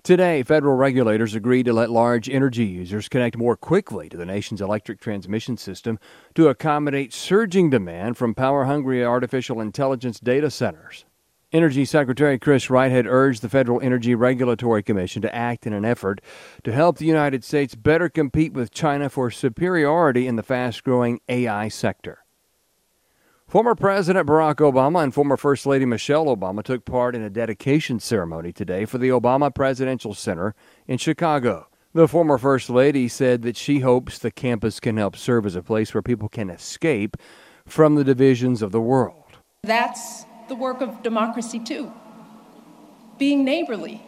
Today, federal regulators agreed to let large energy users connect more quickly to the nation's electric transmission system to accommodate surging demand from power-hungry artificial intelligence data centers. Energy Secretary Chris Wright had urged the Federal Energy Regulatory Commission to act in an effort to help the United States better compete with China for superiority in the fast-growing AI sector. Former President Barack Obama and former First Lady Michelle Obama took part in a dedication ceremony today for the Obama Presidential Center in Chicago. The former First Lady said that she hopes the campus can help serve as a place where people can escape from the divisions of the world. That's the work of democracy, too. Being neighborly,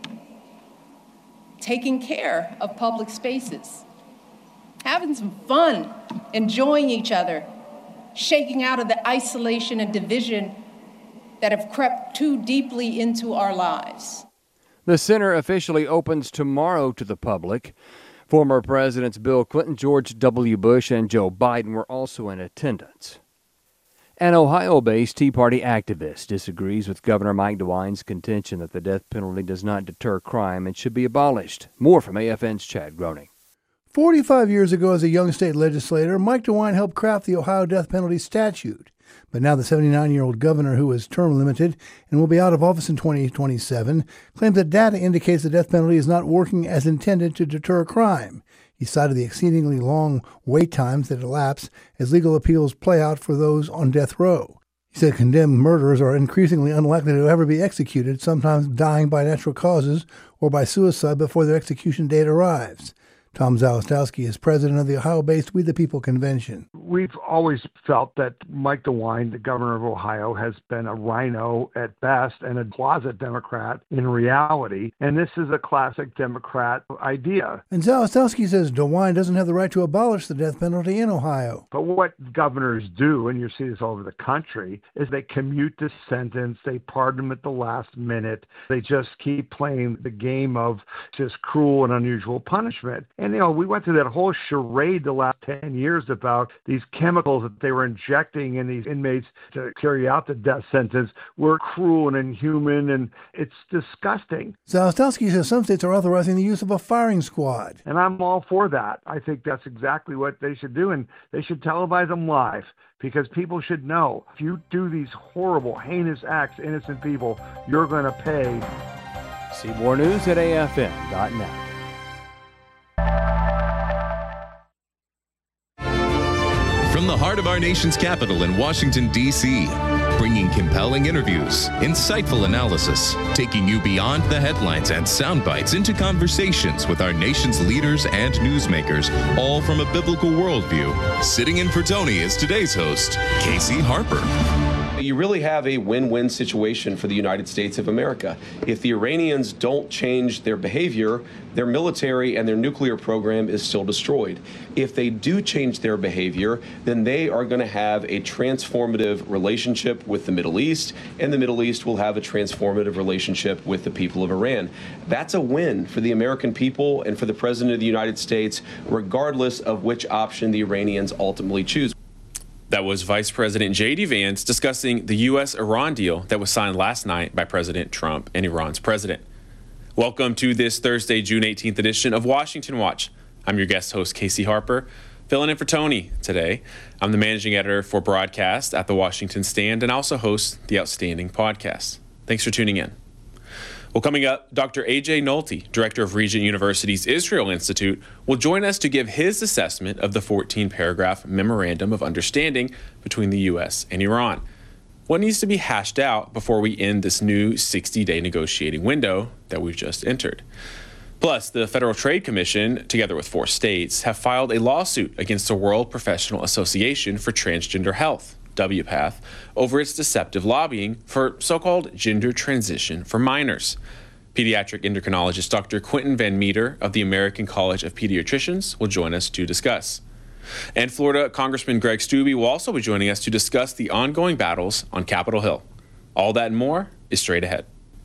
taking care of public spaces, having some fun, enjoying each other, shaking out of the isolation and division that have crept too deeply into our lives. The center officially opens tomorrow to the public. Former Presidents Bill Clinton, George W. Bush, and Joe Biden were also in attendance. An Ohio-based Tea Party activist disagrees with Governor Mike DeWine's contention that the death penalty does not deter crime and should be abolished. More from AFN's Chad Groening. 45 years ago, as a young state legislator, Mike DeWine helped craft the Ohio death penalty statute. But now the 79-year-old governor, who is term limited and will be out of office in 2027, claims that data indicates the death penalty is not working as intended to deter crime. He cited the exceedingly long wait times that elapse as legal appeals play out for those on death row. He said condemned murderers are increasingly unlikely to ever be executed, sometimes dying by natural causes or by suicide before their execution date arrives. Tom Zalestowski is president of the Ohio-based We the People Convention. We've always felt that Mike DeWine, the governor of Ohio, has been a rhino at best and a closet Democrat in reality. And this is a classic Democrat idea. And Zalestowski says DeWine doesn't have the right to abolish the death penalty in Ohio. But what governors do, and you see this all over the country, is they commute the sentence, they pardon them at the last minute, they just keep playing the game of just cruel and unusual punishment. And, we went through that whole charade the last 10 years about these chemicals that they were injecting in these inmates to carry out the death sentence were cruel and inhuman, and it's disgusting. Zalestowski says some states are authorizing the use of a firing squad. And I'm all for that. I think that's exactly what they should do, and they should televise them live, because people should know if you do these horrible, heinous acts to innocent people, you're going to pay. See more news at afn.net. From the heart of our nation's capital in Washington, D.C., bringing compelling interviews, insightful analysis, taking you beyond the headlines and sound bites into conversations with our nation's leaders and newsmakers, all from a biblical worldview. Sitting in for Tony is today's host, Casey Harper. You really have a win-win situation for the United States of America. If the Iranians don't change their behavior, their military and their nuclear program is still destroyed. If they do change their behavior, then they are going to have a transformative relationship with the Middle East, and the Middle East will have a transformative relationship with the people of Iran. That's a win for the American people and for the President of the United States, regardless of which option the Iranians ultimately choose. That was Vice President J.D. Vance discussing the U.S.-Iran deal that was signed last night by President Trump and Iran's president. Welcome to this Thursday, June 18th edition of Washington Watch. I'm your guest host, Casey Harper, filling in for Tony today. I'm the managing editor for broadcast at the Washington Stand and also host the Outstanding podcast. Thanks for tuning in. Well, coming up, Dr. A.J. Nolte, director of Regent University's Israel Institute, will join us to give his assessment of the 14-paragraph Memorandum of Understanding between the U.S. and Iran. What needs to be hashed out before we end this new 60-day negotiating window that we've just entered? Plus, the Federal Trade Commission, together with 4 states, have filed a lawsuit against the World Professional Association for Transgender Health, WPATH, over its deceptive lobbying for so-called gender transition for minors. Pediatric endocrinologist Dr. Quentin Van Meter of the American College of Pediatricians will join us to discuss. And Florida Congressman Greg Steube will also be joining us to discuss the ongoing battles on Capitol Hill. All that and more is straight ahead.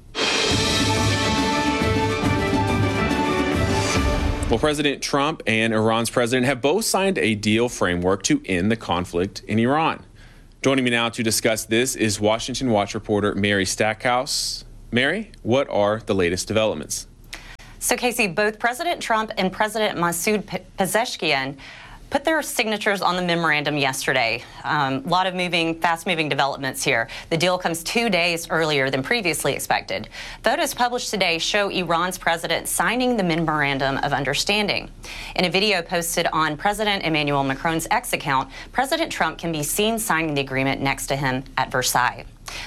Well, President Trump and Iran's president have both signed a deal framework to end the conflict in Iran. Joining me now to discuss this is Washington Watch reporter Mary Stackhouse. Mary, what are the latest developments? So, Casey, both President Trump and President Masoud Pezeshkian put their signatures on the memorandum yesterday. A lot of fast-moving developments here. The deal comes 2 days earlier than previously expected. Photos published today show Iran's president signing the Memorandum of Understanding. In a video posted on President Emmanuel Macron's X account, President Trump can be seen signing the agreement next to him at Versailles.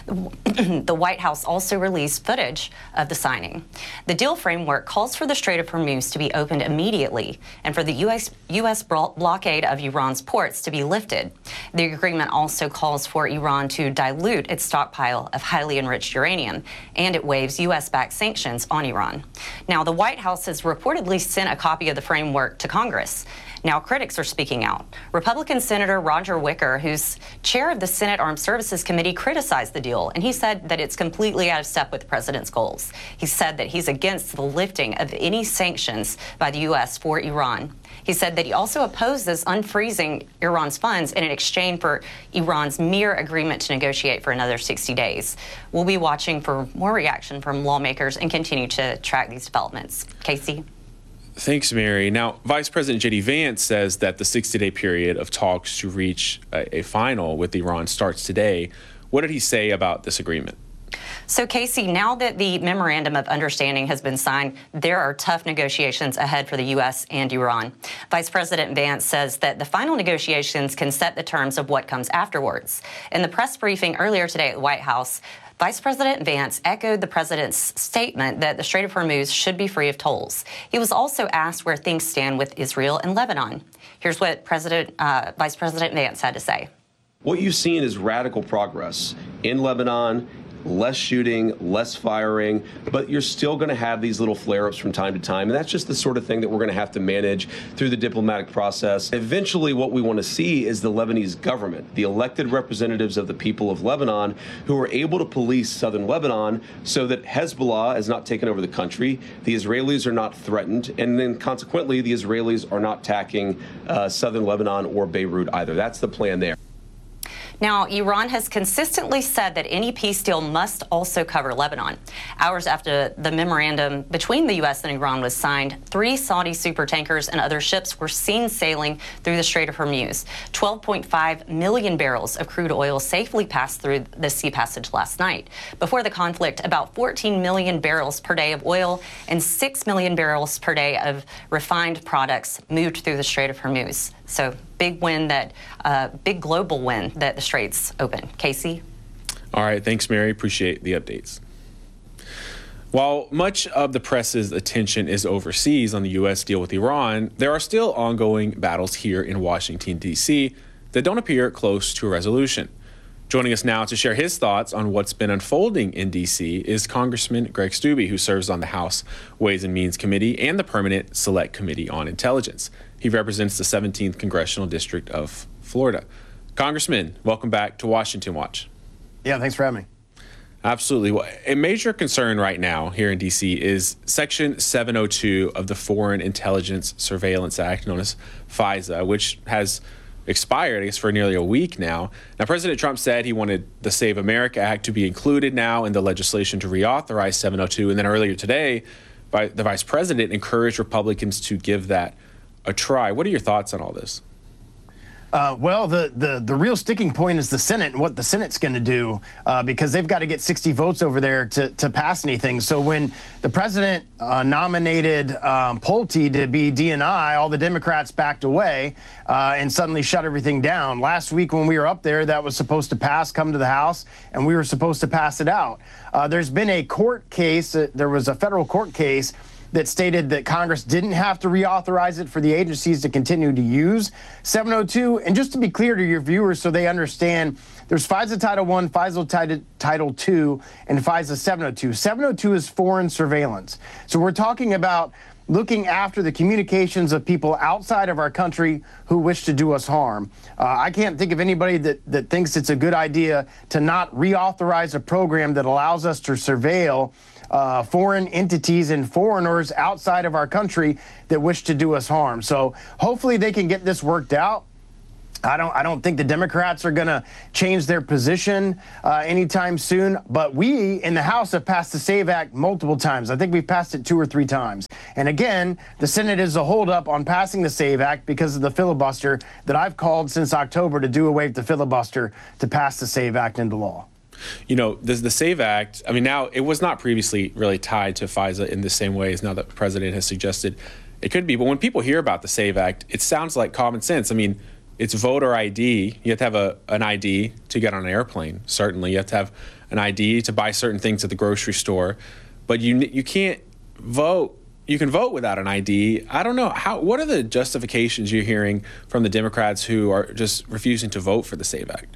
The White House also released footage of the signing. The deal framework calls for the Strait of Hormuz to be opened immediately and for the U.S. blockade of Iran's ports to be lifted. The agreement also calls for Iran to dilute its stockpile of highly enriched uranium, and it waives U.S.-backed sanctions on Iran. Now, the White House has reportedly sent a copy of the framework to Congress. Now, critics are speaking out. Republican Senator Roger Wicker, who's chair of the Senate Armed Services Committee, criticized the deal, and he said that it's completely out of step with the president's goals. He said that he's against the lifting of any sanctions by the U.S. for Iran. He said that he also opposes unfreezing Iran's funds in exchange for Iran's mere agreement to negotiate for another 60 days. We'll be watching for more reaction from lawmakers and continue to track these developments. Casey? Thanks, Mary. Now, Vice President J.D. Vance says that the 60-day period of talks to reach a final with Iran starts today. What did he say about this agreement? So, Casey, now that the Memorandum of Understanding has been signed, there are tough negotiations ahead for the U.S. and Iran. Vice President Vance says that the final negotiations can set the terms of what comes afterwards. In the press briefing earlier today at the White House, Vice President Vance echoed the president's statement that the Strait of Hormuz should be free of tolls. He was also asked where things stand with Israel and Lebanon. Here's what Vice President Vance had to say. What you've seen is radical progress in Lebanon. Less shooting, less firing, but you're still going to have these little flare-ups from time to time, and that's just the sort of thing that we're going to have to manage through the diplomatic process. Eventually, what we want to see is the Lebanese government, the elected representatives of the people of Lebanon, who are able to police southern Lebanon so that Hezbollah has not taken over the country, the Israelis are not threatened, and then consequently, the Israelis are not attacking southern Lebanon or Beirut either. That's the plan there. Now, Iran has consistently said that any peace deal must also cover Lebanon. Hours after the memorandum between the U.S. and Iran was signed, 3 Saudi supertankers and other ships were seen sailing through the Strait of Hormuz. 12.5 million barrels of crude oil safely passed through the sea passage last night. Before the conflict, about 14 million barrels per day of oil and 6 million barrels per day of refined products moved through the Strait of Hormuz. So big global win that the Strait's open. Casey? All right. Thanks, Mary. Appreciate the updates. While much of the press's attention is overseas on the U.S. deal with Iran, there are still ongoing battles here in Washington, D.C. that don't appear close to a resolution. Joining us now to share his thoughts on what's been unfolding in D.C. is Congressman Greg Steube, who serves on the House Ways and Means Committee and the Permanent Select Committee on Intelligence. He represents the 17th Congressional District of Florida. Congressman, welcome back to Washington Watch. Yeah, thanks for having me. Absolutely. Well, a major concern right now here in D.C. is Section 702 of the Foreign Intelligence Surveillance Act, known as FISA, which has expired, I guess, for nearly a week now. Now, President Trump said he wanted the Save America Act to be included now in the legislation to reauthorize 702. And then earlier today, the vice president encouraged Republicans to give that a try. What are your thoughts on all this? Well, the real sticking point is the Senate and what the Senate's going to do, because they've got to get 60 votes over there to pass anything. So when the president nominated Pulte to be DNI, all the Democrats backed away and suddenly shut everything down. Last week when we were up there, that was supposed to pass, come to the House, and we were supposed to pass it out. There's been a court case. There was a federal court case that stated that Congress didn't have to reauthorize it for the agencies to continue to use 702. And just to be clear to your viewers so they understand, there's FISA Title I, FISA Title II, and FISA 702. 702 is foreign surveillance. So we're talking about looking after the communications of people outside of our country who wish to do us harm. I can't think of anybody that thinks it's a good idea to not reauthorize a program that allows us to surveil foreign entities and foreigners outside of our country that wish to do us harm. So hopefully they can get this worked out. I don't think the Democrats are going to change their position anytime soon. But we in the House have passed the SAVE Act multiple times. I think we've passed it 2 or 3 times. And again, the Senate is a holdup on passing the SAVE Act because of the filibuster that I've called since October to do away with the filibuster to pass the SAVE Act into law. You know, the SAVE Act, I mean, now it was not previously really tied to FISA in the same way as now that the president has suggested it could be. But when people hear about the SAVE Act, it sounds like common sense. I mean, it's voter ID. You have to have an ID to get on an airplane, certainly. You have to have an ID to buy certain things at the grocery store. But you can't vote. You can vote without an ID. I don't know. What are the justifications you're hearing from the Democrats who are just refusing to vote for the SAVE Act?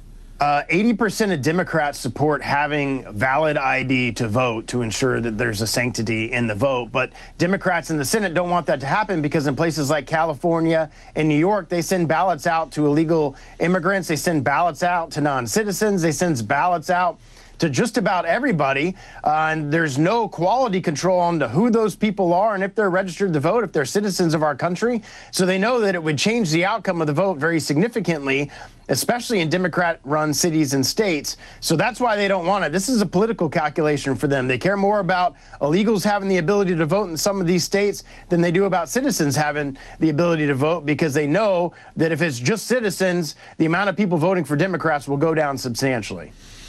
80% of Democrats support having valid ID to vote to ensure that there's a sanctity in the vote. But Democrats in the Senate don't want that to happen because in places like California and New York, they send ballots out to illegal immigrants. They send ballots out to non-citizens. They send ballots out to just about everybody, and there's no quality control on who those people are and if they're registered to vote, if they're citizens of our country. So they know that it would change the outcome of the vote very significantly, especially in Democrat-run cities and states. So that's why they don't want it. This is a political calculation for them. They care more about illegals having the ability to vote in some of these states than they do about citizens having the ability to vote, because they know that if it's just citizens, the amount of people voting for Democrats will go down substantially.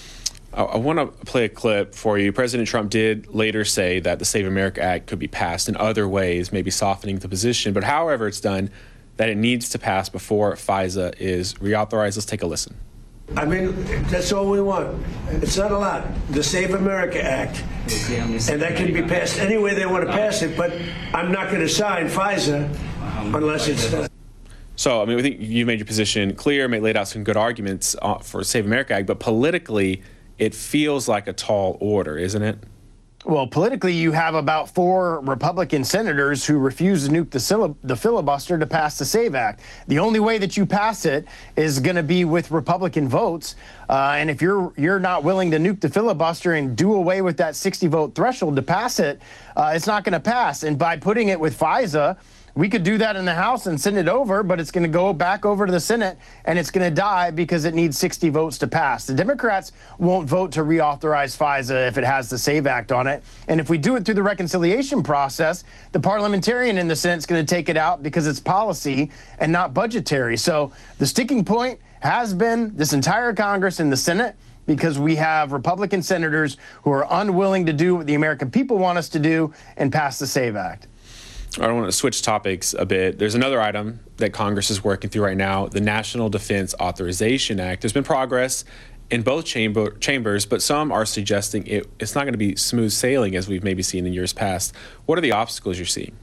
I want to play a clip for you. President Trump did later say that the Save America Act could be passed in other ways, maybe softening the position. But however it's done, that it needs to pass before FISA is reauthorized. Let's take a listen. I mean, that's all we want. It's not a lot. The Save America Act. And that can be passed any way they want to pass it. But I'm not going to sign FISA unless it's done. So, I mean, I think you made your position clear, laid out some good arguments for Save America Act. But politically, it feels like a tall order, isn't it? Well, politically, you have about 4 Republican senators who refuse to nuke the filibuster to pass the SAVE Act. The only way that you pass it is going to be with Republican votes. And if you're not willing to nuke the filibuster and do away with that 60-vote threshold to pass it, it's not going to pass. And by putting it with FISA, we could do that in the House and send it over, but it's going to go back over to the Senate, and it's going to die because it needs 60 votes to pass. The Democrats won't vote to reauthorize FISA if it has the SAVE Act on it. And if we do it through the reconciliation process, the parliamentarian in the Senate is going to take it out because it's policy and not budgetary. So the sticking point has been this entire Congress and the Senate, because we have Republican senators who are unwilling to do what the American people want us to do and pass the SAVE Act. I want to switch topics a bit. There's another item that Congress is working through right now, the National Defense Authorization Act. There's been progress in both chambers, but some are suggesting it's not going to be smooth sailing as we've maybe seen in years past. What are the obstacles you're seeing?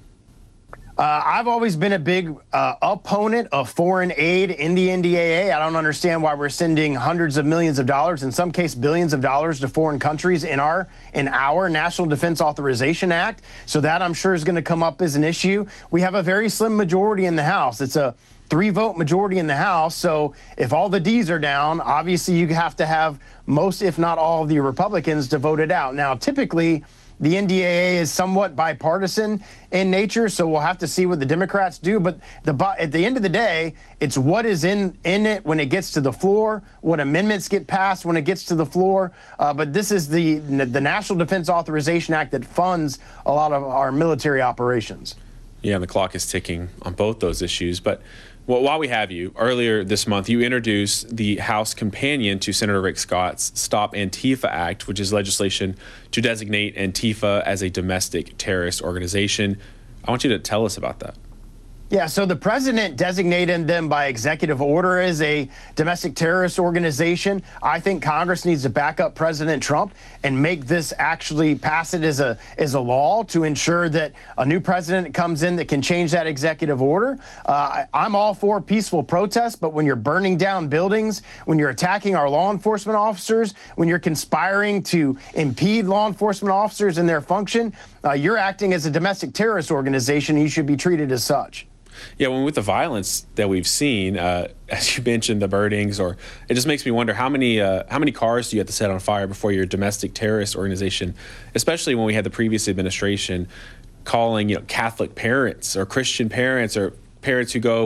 I've always been a big opponent of foreign aid in the NDAA. I don't understand why we're sending hundreds of millions of dollars, in some case billions of dollars, to foreign countries in our National Defense Authorization Act. So that, I'm sure, is going to come up as an issue. We have a very slim majority in the House. It's a 3-vote majority in the House. So if all the D's are down, obviously you have to have most, if not all, of the Republicans to vote it out. Now, typically, the NDAA is somewhat bipartisan in nature, so we'll have to see what the Democrats do. But at the end of the day, it's what is in it when it gets to the floor, what amendments get passed when it gets to the floor. But this is the National Defense Authorization Act that funds a lot of our military operations. Yeah, and the clock is ticking on both those issues. But while we have you, earlier this month, you introduced the House companion to Senator Rick Scott's Stop Antifa Act, which is legislation to designate Antifa as a domestic terrorist organization. I want you to tell us about that. Yeah, so the president designated them by executive order as a domestic terrorist organization. I think Congress needs to back up President Trump and make this actually pass it as a law to ensure that a new president comes in that can change that executive order. I'm all for peaceful protest, but when you're burning down buildings, when you're attacking our law enforcement officers, when you're conspiring to impede law enforcement officers in their function, you're acting as a domestic terrorist organization, and you should be treated as such. Yeah, well, with the violence that we've seen, as you mentioned, the burnings, or it just makes me wonder how many cars do you have to set on fire before you're a domestic terrorist organization, especially when we had the previous administration calling Catholic parents or Christian parents or parents who go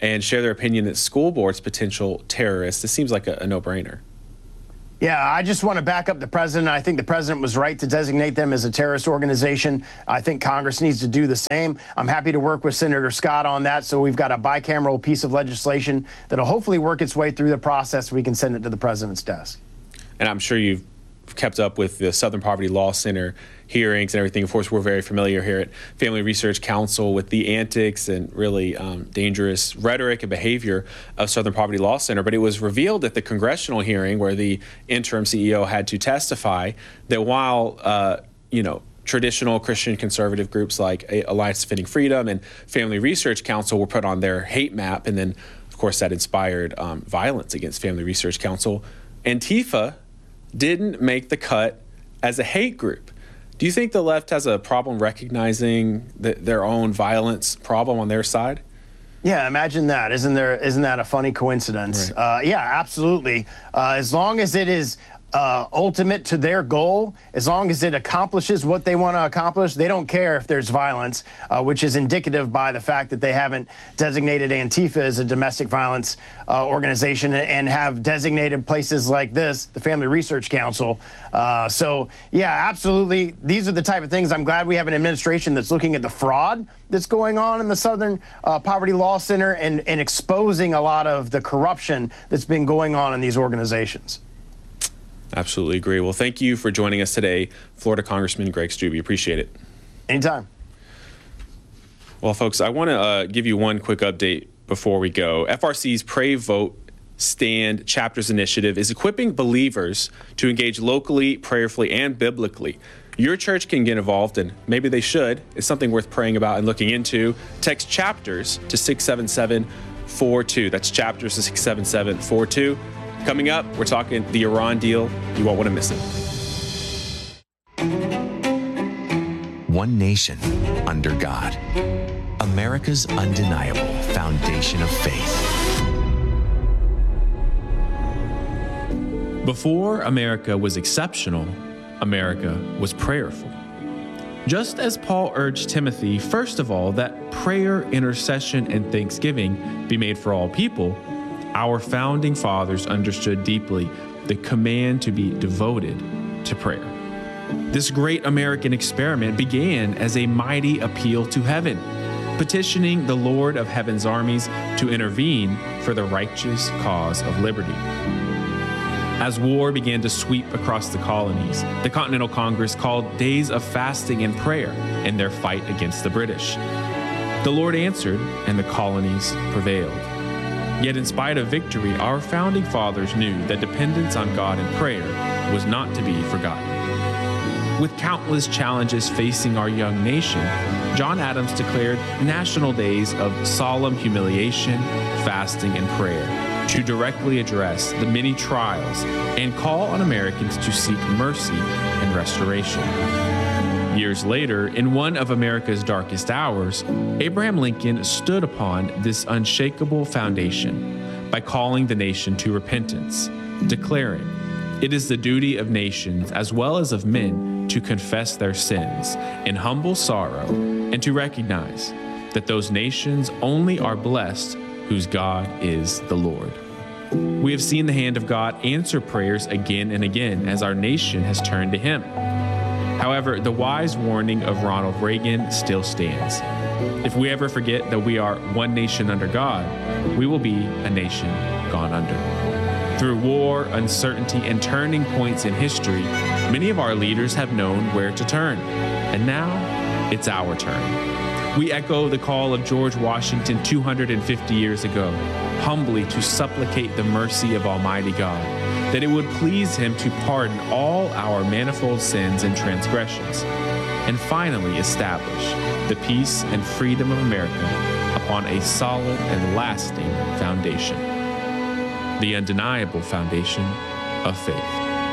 and share their opinion that school boards potential terrorists. This seems like a no-brainer. Yeah, I just want to back up the president. I think the president was right to designate them as a terrorist organization. I think Congress needs to do the same. I'm happy to work with Senator Scott on that. So we've got a bicameral piece of legislation that'll hopefully work its way through the process. We can send it to the president's desk. And I'm sure you've kept up with the Southern Poverty Law Center hearings and everything. Of course, we're very familiar here at Family Research Council with the antics and really dangerous rhetoric and behavior of Southern Poverty Law Center. But it was revealed at the congressional hearing where the interim CEO had to testify that while, traditional Christian conservative groups like Alliance Defending Freedom and Family Research Council were put on their hate map, and then, of course, that inspired violence against Family Research Council, Antifa didn't make the cut as a hate group. Do you think the left has a problem recognizing their own violence problem on their side? Yeah, imagine that. Isn't that a funny coincidence? Right. Yeah, absolutely. As long as it is ultimate to their goal, as long as it accomplishes what they want to accomplish, they don't care if there's violence, which is indicative by the fact that they haven't designated Antifa as a domestic violence organization and have designated places like this, the Family Research Council. So, yeah, absolutely. These are the type of things. I'm glad we have an administration that's looking at the fraud that's going on in the Southern Poverty Law Center and exposing a lot of the corruption that's been going on in these organizations. Absolutely agree. Well, thank you for joining us today, Florida Congressman Greg Steube. Appreciate it. Anytime. Well, folks, I want to give you one quick update before we go. FRC's Pray, Vote, Stand Chapters Initiative is equipping believers to engage locally, prayerfully, and biblically. Your church can get involved, and maybe they should. It's something worth praying about and looking into. Text chapters to 67742. That's chapters to 67742. Coming up, we're talking the Iran deal. You won't want to miss it. One nation under God. America's undeniable foundation of faith. Before America was exceptional, America was prayerful. Just as Paul urged Timothy, first of all, that prayer, intercession, and thanksgiving be made for all people, our founding fathers understood deeply the command to be devoted to prayer. This great American experiment began as a mighty appeal to heaven, petitioning the Lord of Heaven's armies to intervene for the righteous cause of liberty. As war began to sweep across the colonies, the Continental Congress called days of fasting and prayer in their fight against the British. The Lord answered, and the colonies prevailed. Yet in spite of victory, our founding fathers knew that dependence on God and prayer was not to be forgotten. With countless challenges facing our young nation, John Adams declared national days of solemn humiliation, fasting, and prayer to directly address the many trials and call on Americans to seek mercy and restoration. Years later, in one of America's darkest hours, Abraham Lincoln stood upon this unshakable foundation by calling the nation to repentance, declaring, "It is the duty of nations as well as of men to confess their sins in humble sorrow and to recognize that those nations only are blessed whose God is the Lord." We have seen the hand of God answer prayers again and again as our nation has turned to Him. However, the wise warning of Ronald Reagan still stands. If we ever forget that we are one nation under God, we will be a nation gone under. Through war, uncertainty, and turning points in history, many of our leaders have known where to turn. And now, it's our turn. We echo the call of George Washington 250 years ago, humbly to supplicate the mercy of Almighty God, that it would please Him to pardon all our manifold sins and transgressions, and finally establish the peace and freedom of America upon a solid and lasting foundation, the undeniable foundation of faith.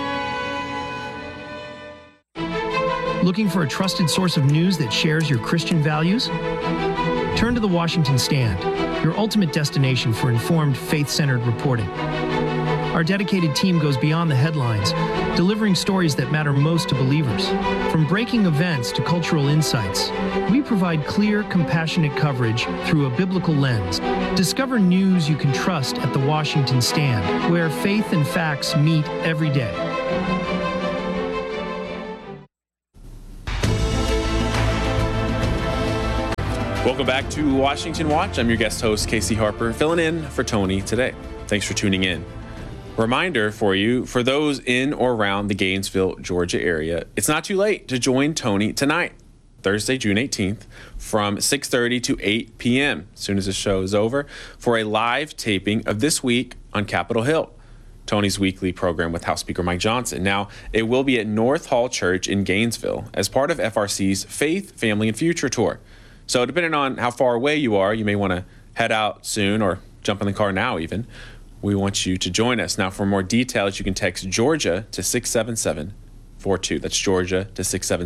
Looking for a trusted source of news that shares your Christian values? Turn to the Washington Stand, your ultimate destination for informed, faith-centered reporting. Our dedicated team goes beyond the headlines, delivering stories that matter most to believers. From breaking events to cultural insights, we provide clear, compassionate coverage through a biblical lens. Discover news you can trust at the Washington Stand, where faith and facts meet every day. Welcome back to Washington Watch. I'm your guest host, Casey Harper, filling in for Tony today. Thanks for tuning in. Reminder for you, for those in or around the Gainesville, Georgia area, it's not too late to join Tony tonight, Thursday, June 18th, from 6:30 to 8 p.m., as soon as the show is over, for a live taping of This Week on Capitol Hill, Tony's weekly program with House Speaker Mike Johnson. Now, it will be at North Hall Church in Gainesville as part of FRC's Faith, Family, and Future Tour. So depending on how far away you are, you may want to head out soon or jump in the car now even. We want you to join us. Now, for more details, you can text Georgia to 67742. That's Georgia to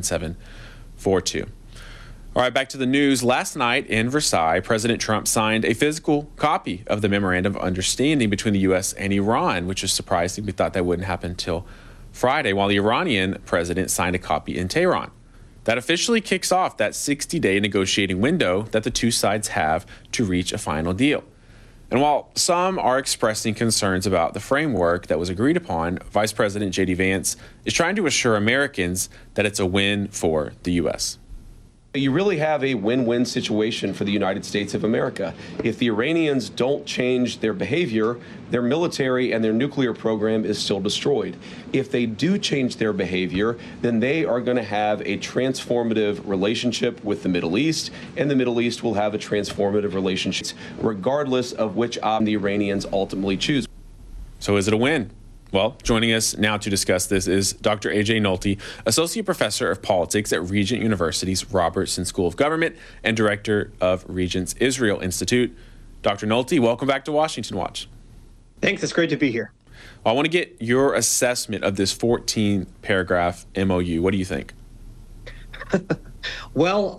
67742. All right, back to the news. Last night in Versailles, President Trump signed a physical copy of the Memorandum of Understanding between the U.S. and Iran, which is surprising. We thought that wouldn't happen until Friday, while the Iranian president signed a copy in Tehran. That officially kicks off that 60-day negotiating window that the two sides have to reach a final deal. And while some are expressing concerns about the framework that was agreed upon, Vice President J.D. Vance is trying to assure Americans that it's a win for the U.S. You really have a win-win situation for the United States of America. If the Iranians don't change their behavior, their military and their nuclear program is still destroyed. If they do change their behavior, then they are going to have a transformative relationship with the Middle East, and the Middle East will have a transformative relationship regardless of which option the Iranians ultimately choose. So is it a win? Well, joining us now to discuss this is Dr. A.J. Nolte, Associate Professor of Politics at Regent University's Robertson School of Government and Director of Regent's Israel Institute. Dr. Nolte, welcome back to Washington Watch. Thanks. It's great to be here. I want to get your assessment of this 14-paragraph MOU. What do you think? Well,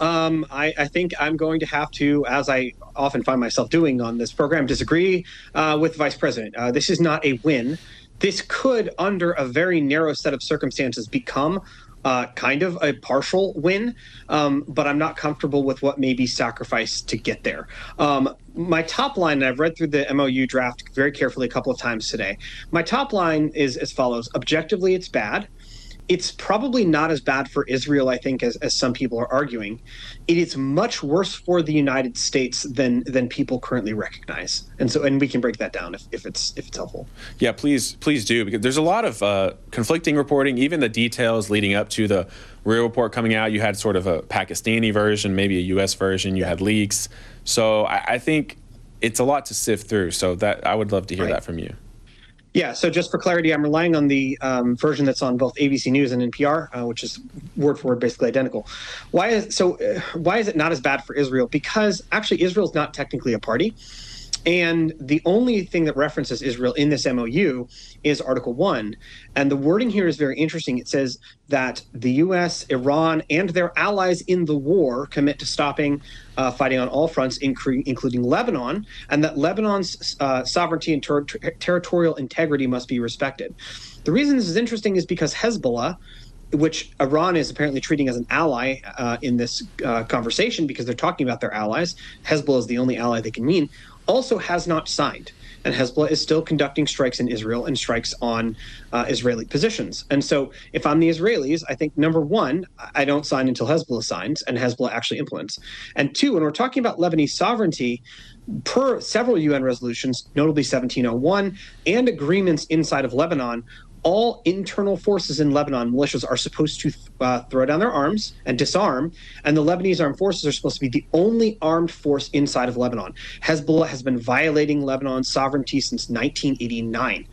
I think I'm going to have to, as I often find myself doing on this program, disagree with the Vice President. This is not a win. This could, under a very narrow set of circumstances, become kind of a partial win, but I'm not comfortable with what may be sacrificed to get there. My top line, and I've read through the MOU draft very carefully a couple of times today, my top line is as follows. Objectively, it's bad. It's probably not as bad for Israel, I think, as some people are arguing. It is much worse for the United States than people currently recognize, and we can break that down if it's helpful. Yeah, please do, because there's a lot of conflicting reporting, even the details leading up to the real report coming out. You had sort of a Pakistani version, maybe a U.S. version. You had leaks, so I think it's a lot to sift through. So that I would love to hear that from you. Yeah, so just for clarity, I'm relying on the version that's on both ABC News and NPR, which is word for word basically identical. Why is it not as bad for Israel? Because actually Israel is not technically a party. And the only thing that references Israel in this MOU is Article 1. And the wording here is very interesting. It says that the U.S., Iran, and their allies in the war commit to stopping fighting on all fronts, including Lebanon, and that Lebanon's sovereignty and territorial integrity must be respected. The reason this is interesting is because Hezbollah, which Iran is apparently treating as an ally in this conversation because they're talking about their allies, Hezbollah is the only ally they can mean, also has not signed. And Hezbollah is still conducting strikes in Israel and strikes on Israeli positions. And so if I'm the Israelis, I think, number one, I don't sign until Hezbollah signs and Hezbollah actually implements. And two, when we're talking about Lebanese sovereignty, per several UN resolutions, notably 1701, and agreements inside of Lebanon, all internal forces in Lebanon, militias, are supposed to throw down their arms and disarm, and the Lebanese armed forces are supposed to be the only armed force inside of Lebanon. Hezbollah has been violating Lebanon's sovereignty since 1989.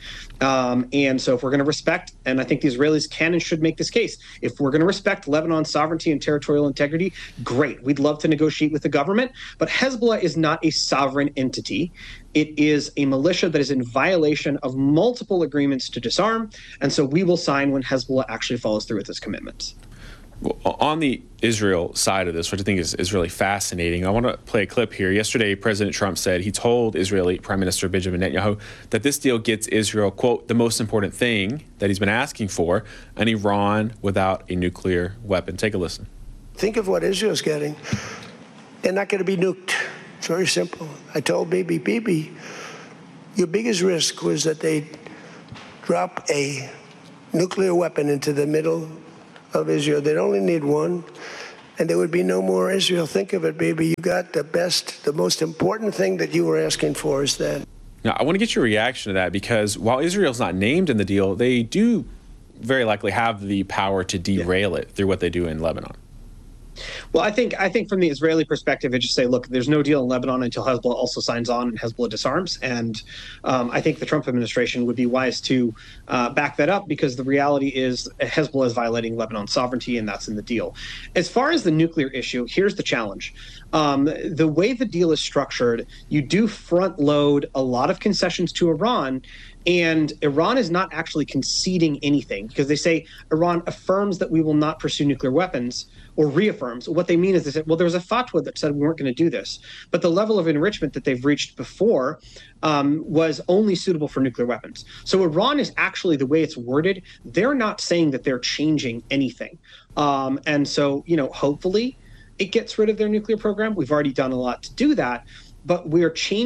And so if we're going to respect, and I think the Israelis can and should make this case, if we're going to respect Lebanon's sovereignty and territorial integrity, great. We'd love to negotiate with the government, but Hezbollah is not a sovereign entity. It is a militia that is in violation of multiple agreements to disarm, and so we will sign when Hezbollah actually follows through with its commitments. Well, on the Israel side of this, which I think is really fascinating, I want to play a clip here. Yesterday, President Trump said he told Israeli Prime Minister Benjamin Netanyahu that this deal gets Israel, quote, the most important thing that he's been asking for, an Iran without a nuclear weapon. Take a listen. Think of what Israel's getting. They're not going to be nuked. It's very simple. I told Bibi, your biggest risk was that they'd drop a nuclear weapon into the middle of Israel. They'd only need one, and there would be no more Israel. Think of it, baby. You got the most important thing that you were asking for is that. Now, I want to get your reaction to that, because while Israel's not named in the deal, they do very likely have the power to derail it through what they do in Lebanon. Well, I think from the Israeli perspective, it just say, look, there's no deal in Lebanon until Hezbollah also signs on and Hezbollah disarms. And I think the Trump administration would be wise to back that up, because the reality is Hezbollah is violating Lebanon's sovereignty, and that's in the deal. As far as the nuclear issue, here's the challenge. The way the deal is structured, you do front load a lot of concessions to Iran. And Iran is not actually conceding anything, because they say Iran affirms that we will not pursue nuclear weapons, or reaffirms. What they mean is they said, well, there was a fatwa that said we weren't going to do this. But the level of enrichment that they've reached before was only suitable for nuclear weapons. So Iran is actually, the way it's worded, they're not saying that they're changing anything. And so, hopefully it gets rid of their nuclear program. We've already done a lot to do that. But we're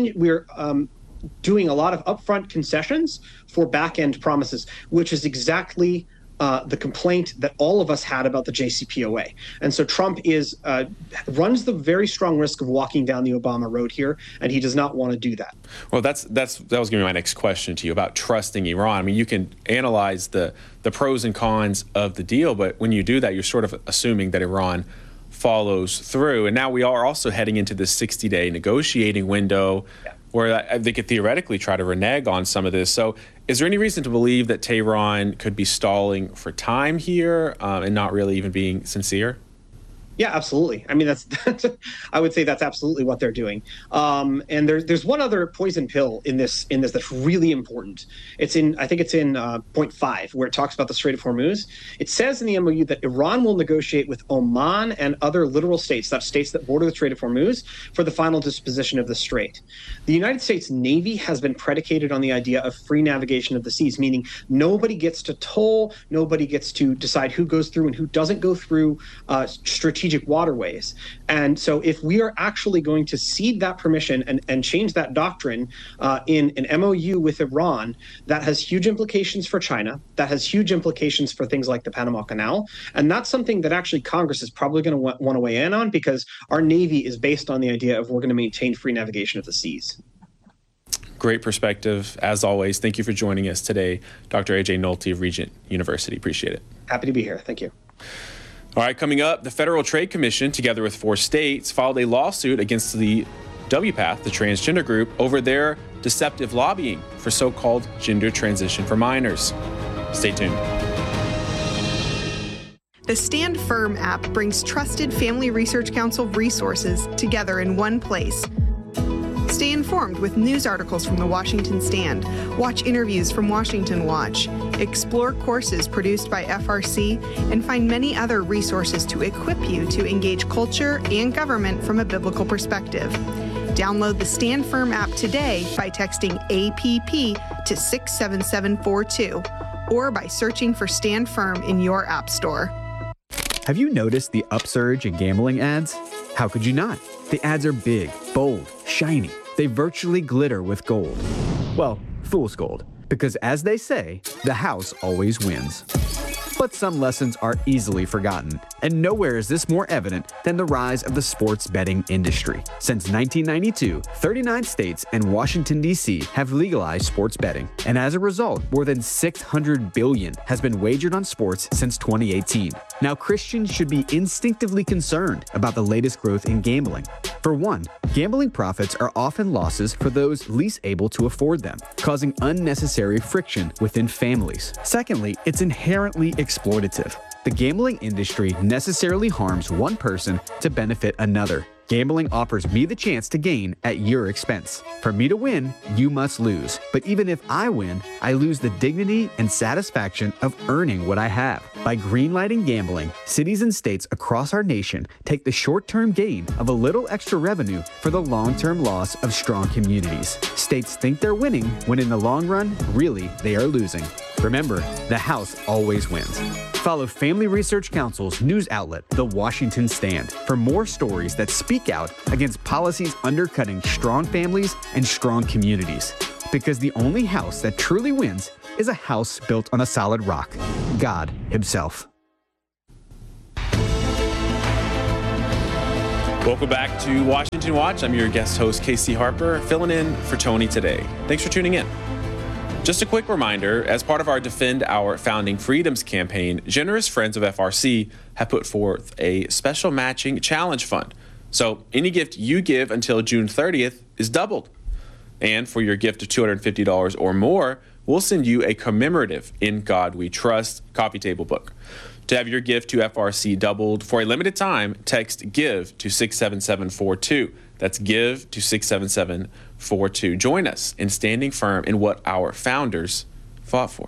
doing a lot of upfront concessions for back-end promises, which is exactly the complaint that all of us had about the JCPOA. And so Trump runs the very strong risk of walking down the Obama road here, and he does not want to do that. Well, that was going to be my next question to you about trusting Iran. I mean, you can analyze the pros and cons of the deal, but when you do that, you're sort of assuming that Iran follows through. And now we are also heading into this 60-day negotiating window, where they could theoretically try to renege on some of this. So is there any reason to believe that Tehran could be stalling for time here and not really even being sincere? Yeah, absolutely. I mean, that's I would say that's absolutely what they're doing. And there's one other poison pill in this that's really important. I think it's in point 5, where it talks about the Strait of Hormuz. It says in the MOU that Iran will negotiate with Oman and other littoral states, that's states that border the Strait of Hormuz, for the final disposition of the strait. The United States Navy has been predicated on the idea of free navigation of the seas, meaning nobody gets to toll, nobody gets to decide who goes through and who doesn't go through strategic waterways. And so if we are actually going to cede that permission and change that doctrine in an MOU with Iran, that has huge implications for China, that has huge implications for things like the Panama Canal. And that's something that actually Congress is probably going to want to weigh in on, because our Navy is based on the idea of we're going to maintain free navigation of the seas. Great perspective, as always. Thank you for joining us today, Dr. AJ Nolte of Regent University. Appreciate it. Happy to be here. Thank you. All right, coming up, the Federal Trade Commission, together with 4 states, filed a lawsuit against the WPATH, the transgender group, over their deceptive lobbying for so-called gender transition for minors. Stay tuned. The Stand Firm app brings trusted Family Research Council resources together in one place. Stay informed with news articles from the Washington Stand, watch interviews from Washington Watch, explore courses produced by FRC, and find many other resources to equip you to engage culture and government from a biblical perspective. Download the Stand Firm app today by texting APP to 67742 or by searching for Stand Firm in your app store. Have you noticed the upsurge in gambling ads? How could you not? The ads are big, bold, shiny. They virtually glitter with gold. Well, fool's gold. Because as they say, the house always wins. But some lessons are easily forgotten, and nowhere is this more evident than the rise of the sports betting industry. Since 1992, 39 states and Washington, D.C. have legalized sports betting, and as a result, more than $600 billion has been wagered on sports since 2018. Now, Christians should be instinctively concerned about the latest growth in gambling. For one, gambling profits are often losses for those least able to afford them, causing unnecessary friction within families. Secondly, it's inherently exploitative. The gambling industry necessarily harms one person to benefit another. Gambling offers me the chance to gain at your expense. For me to win, you must lose. But even if I win, I lose the dignity and satisfaction of earning what I have. By greenlighting gambling, cities and states across our nation take the short-term gain of a little extra revenue for the long-term loss of strong communities. States think they're winning when in the long run, really, they are losing. Remember, the House always wins. Follow Family Research Council's news outlet, The Washington Stand, for more stories that speak out against policies undercutting strong families and strong communities. Because the only house that truly wins is a house built on a solid rock, God Himself. Welcome back to Washington Watch. I'm your guest host, Casey Harper, filling in for Tony today. Thanks for tuning in. Just a quick reminder, as part of our Defend Our Founding Freedoms campaign, generous friends of FRC have put forth a special matching challenge fund. So any gift you give until June 30th is doubled. And for your gift of $250 or more, we'll send you a commemorative In God We Trust coffee table book. To have your gift to FRC doubled for a limited time, text GIVE to 67742. That's GIVE to 67742. Join us in standing firm in what our founders fought for.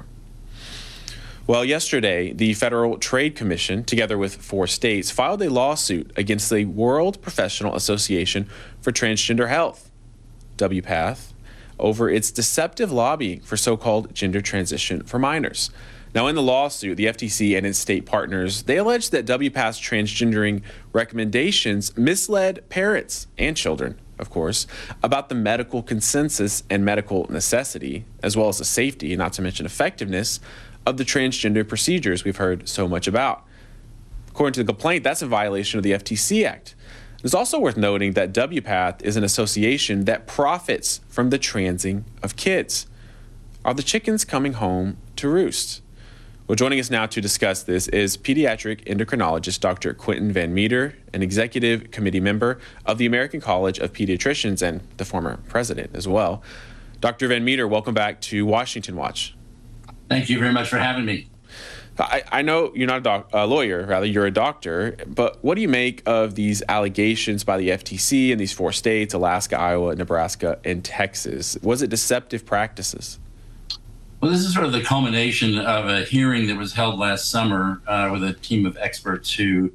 Well, yesterday, the Federal Trade Commission, together with 4 states, filed a lawsuit against the World Professional Association for Transgender Health, WPATH, over its deceptive lobbying for so-called gender transition for minors. Now, in the lawsuit, the FTC and its state partners, they allege that WPATH's transgendering recommendations misled parents and children, of course, about the medical consensus and medical necessity, as well as the safety, not to mention effectiveness, of the transgender procedures we've heard so much about. According to the complaint, that's a violation of the FTC Act. It's also worth noting that WPATH is an association that profits from the transing of kids. Are the chickens coming home to roost? Well, joining us now to discuss this is pediatric endocrinologist Dr. Quentin Van Meter, an executive committee member of the American College of Pediatricians and the former president as well. Dr. Van Meter, welcome back to Washington Watch. Thank you very much for having me. I know you're not a lawyer, rather you're a doctor, but what do you make of these allegations by the FTC in these 4 states, Alaska, Iowa, Nebraska, and Texas? Was it deceptive practices? Well, this is sort of the culmination of a hearing that was held last summer with a team of experts who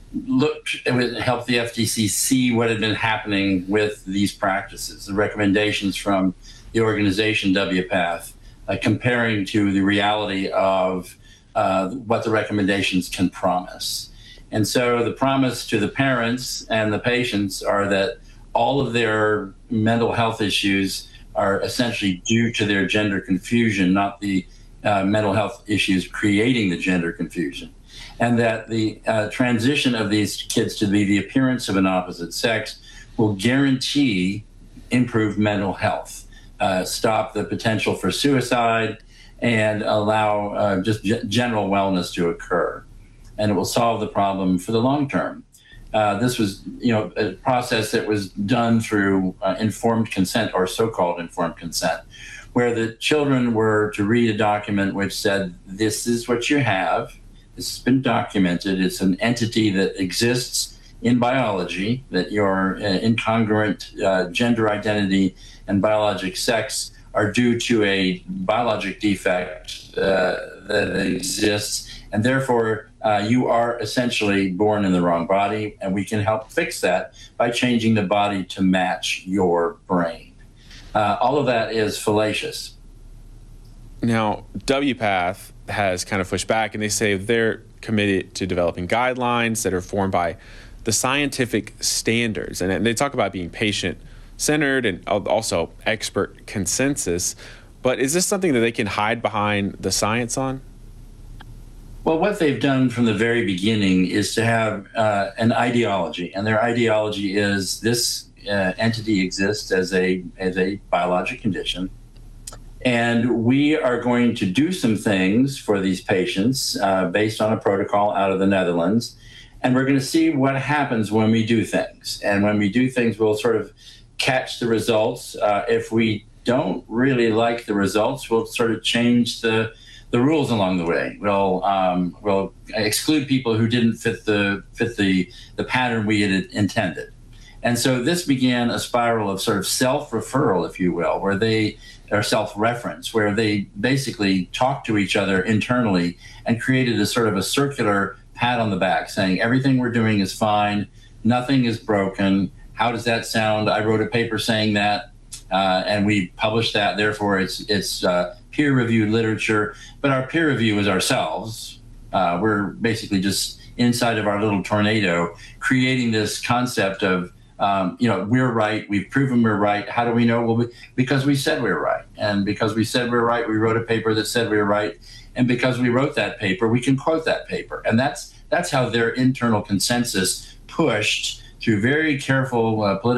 helped the FTC see what had been happening with these practices, the recommendations from the organization WPATH, comparing to the reality of what the recommendations can promise. And so the promise to the parents and the patients are that all of their mental health issues are essentially due to their gender confusion, not the mental health issues creating the gender confusion. And that the transition of these kids to be the appearance of an opposite sex will guarantee improved mental health, stop the potential for suicide, and allow just general wellness to occur. And it will solve the problem for the long term. This was, a process that was done through informed consent, or so-called informed consent, where the children were to read a document which said, this is what you have, this has been documented, it's an entity that exists in biology, that your incongruent gender identity and biologic sex are due to a biologic defect that exists, and therefore you are essentially born in the wrong body, and we can help fix that by changing the body to match your brain. All of that is fallacious. Now, WPATH has kind of pushed back, and they say they're committed to developing guidelines that are formed by the scientific standards, and they talk about being patient-centered and also expert consensus. But is this something that they can hide behind the science on? Well, what they've done from the very beginning is to have an ideology, and their ideology is this entity exists as a biologic condition, and we are going to do some things for these patients based on a protocol out of the Netherlands, and we're going to see what happens when we do things. And when we do things, we'll sort of catch the results. If we don't really like the results, we'll sort of change the rules along the way. We'll exclude people who didn't fit the pattern we had intended. And so this began a spiral of sort of self-referral, if you will, where they are self-reference, where they basically talk to each other internally and created a sort of a circular pat on the back saying, everything we're doing is fine, nothing is broken. How does that sound? I wrote a paper saying that, and we published that. Therefore, it's peer-reviewed literature, but our peer review is ourselves. We're basically just inside of our little tornado creating this concept of, we're right. We've proven we're right. How do we know? Well, because we said we were right. And because we said we were right, we wrote a paper that said we were right. And because we wrote that paper, we can quote that paper. And that's how their internal consensus pushed through very careful political